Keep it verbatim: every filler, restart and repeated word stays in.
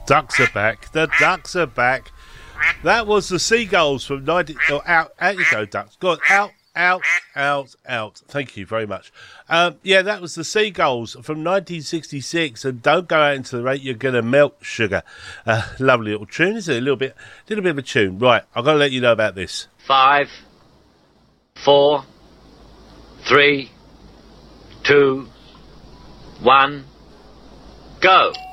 Ducks are back. The ducks are back. That was the Seagulls from ninety. Oh, out, out you go, ducks. Go on, out, out, out, out. Thank you very much. Um, yeah, that was the Seagulls from nineteen sixty-six. And don't go out into the rain; you're going to melt sugar. Uh, lovely little tune, isn't it? A little bit, little bit of a tune. Right, I'm going to let you know about this. Five, four, three, two, one, go.